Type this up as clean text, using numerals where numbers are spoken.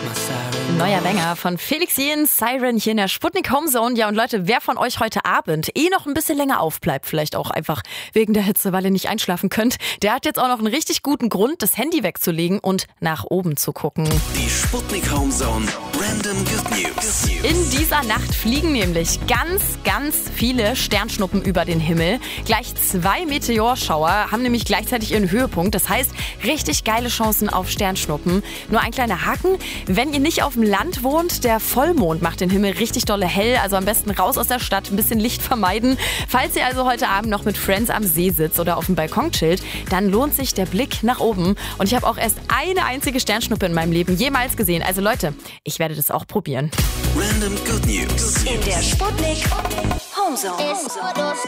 Neuer Banger von Felix Jähn, Siren hier in der Sputnik Homezone. Ja, und Leute, wer von euch heute Abend noch ein bisschen länger aufbleibt, vielleicht auch einfach wegen der Hitze, weil ihr nicht einschlafen könnt, der hat jetzt auch noch einen richtig guten Grund, das Handy wegzulegen und nach oben zu gucken. Die Sputnik Homezone Random Good News. In dieser Nacht fliegen nämlich ganz viele Sternschnuppen über den Himmel. Gleich 2 Meteorschauer haben nämlich gleichzeitig ihren Höhepunkt. Das heißt, richtig geile Chancen auf Sternschnuppen. Nur ein kleiner Haken, wenn ihr nicht auf dem Land wohnt, der Vollmond macht den Himmel richtig dolle hell. Also am besten raus aus der Stadt, ein bisschen Licht vermeiden. Falls ihr also heute Abend noch mit Friends am See sitzt oder auf dem Balkon chillt, dann lohnt sich der Blick nach oben. Und ich habe auch erst eine einzige Sternschnuppe in meinem Leben jemals gesehen. Also Leute, ich werde das auch probieren. Random Good News. In der Sputnik Homezone.